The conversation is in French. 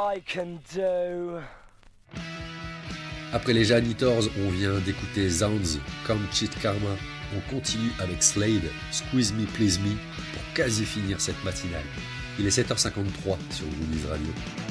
I can do. Après les Janitors, on vient d'écouter Zounds, Come Cheat Karma. On continue avec Slade, Squeeze Me Please Me, pour quasi finir cette matinale. Il est 7h53 sur Groovies Radio.